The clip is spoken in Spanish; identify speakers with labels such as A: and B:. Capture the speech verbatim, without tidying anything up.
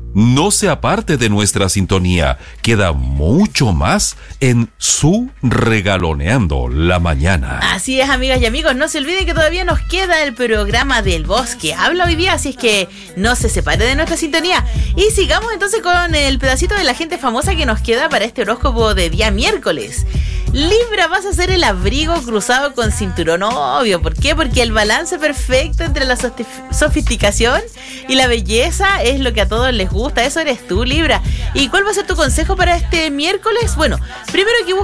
A: No se aparte de nuestra sintonía. Queda mucho más en Su Regaloneando la Mañana.
B: Así es, amigas y amigos. No se olviden que todavía nos queda el programa del Bosque Habla hoy día, así es que no se separe de nuestra sintonía. Y sigamos entonces con el pedacito de la gente famosa que nos queda para este horóscopo de día miércoles. Libra, vas a ser el abrigo cruzado con cinturón, obvio. ¿Por qué? Porque el balance perfecto entre la sofisticación y la belleza es lo que a todos les gusta. Eso eres tú, Libra. ¿Y cuál va a ser tu consejo para este miércoles? Bueno, primero que